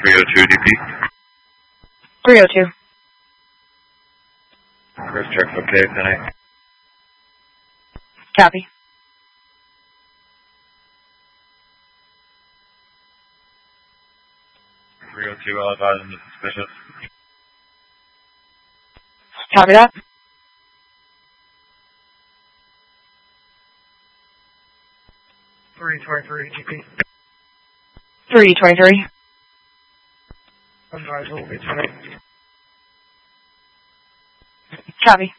302 DP. 302. First check's okay, Penny. Copy. 302, all advising the suspicious. Copy that. 323 GP. 323. Advise will be tonight. Copy.